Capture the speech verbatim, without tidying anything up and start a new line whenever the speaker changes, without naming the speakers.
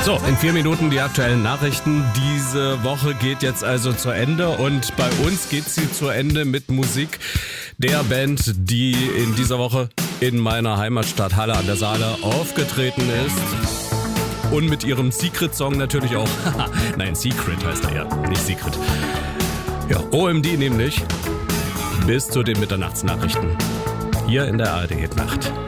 So, in vier Minuten die aktuellen Nachrichten. Diese Woche geht jetzt also zu Ende und bei uns geht sie zu Ende mit Musik der Band, die in dieser Woche in meiner Heimatstadt Halle an der Saale aufgetreten ist. Und mit ihrem Secret-Song natürlich auch. Nein, Secret heißt er ja, nicht Secret. Ja, O M D nämlich. Bis zu den Mitternachtsnachrichten. Hier in der A R D Hit Nacht.